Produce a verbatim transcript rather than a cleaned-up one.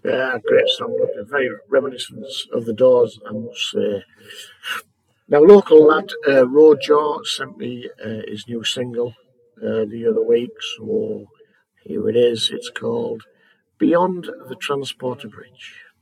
Yeah, great song. Very reminiscent of the Doors, I must say. Now, local lad uh, Rojo sent me uh, his new single uh, the other week, so here it is. It's called Beyond the Transporter Bridge.